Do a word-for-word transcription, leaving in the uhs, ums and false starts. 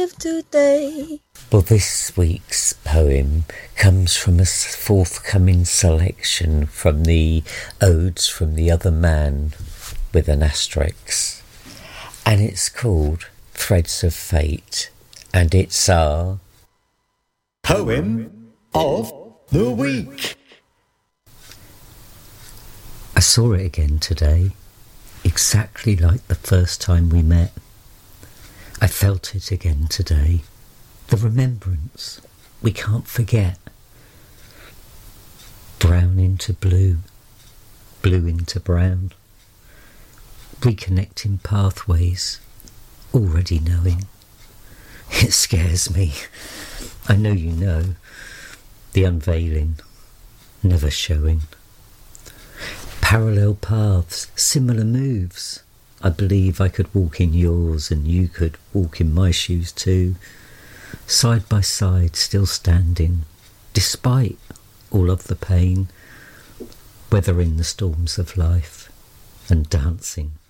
live today. Well, this week's poem comes from a forthcoming selection from the Odes from the Other Man with an asterisk, and it's called Threads of Fate, and it's our Poem of the Week. I saw it again today, exactly like the first time we met. I felt it again today, the remembrance we can't forget. Brown into blue, blue into brown, reconnecting pathways, already knowing. It scares me. I know you know, the unveiling, never showing. Parallel paths, similar moves. I believe I could walk in yours and you could walk in my shoes too. Side by side, still standing, despite all of the pain, weathering the storms of life and dancing